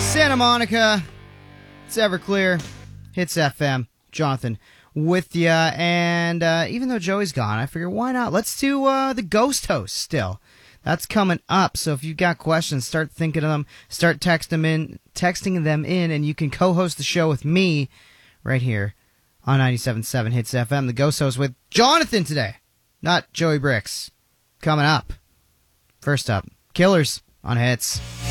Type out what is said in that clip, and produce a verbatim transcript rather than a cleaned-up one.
Santa Monica, it's Everclear, Hits F M, Jonathan with ya, and uh, even though Joey's gone, I figure why not? Let's do uh, the Ghost Host still. That's coming up, so if you've got questions, start thinking of them, start text them in, texting them in, and you can co-host the show with me right here on ninety-seven point seven Hits F M. The Ghost Host with Jonathan today, not Joey Bricks. Coming up. First up, Killers on Hits.